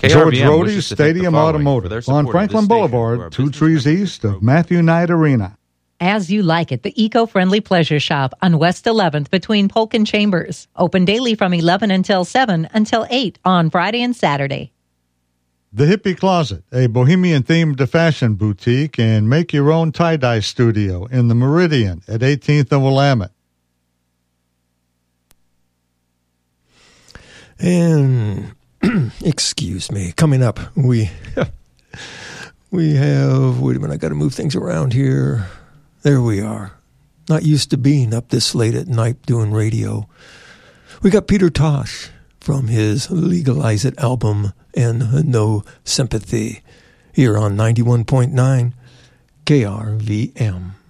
George Rohde Stadium Automotive on Franklin Boulevard, 2 trees east of Matthew Knight Arena. As You Like It, the eco-friendly pleasure shop on West 11th between Polk and Chambers. Open daily from 11 until 7 until 8 on Friday and Saturday. The Hippie Closet, a bohemian-themed fashion boutique and make-your-own tie-dye studio in the Meridian at 18th and Willamette. And, excuse me, coming up, we have, wait a minute, I got to move things around here. There we are. Not used to being up this late at night doing radio. We got Peter Tosh from his Legalize It album and No Sympathy here on 91.9 KRVM.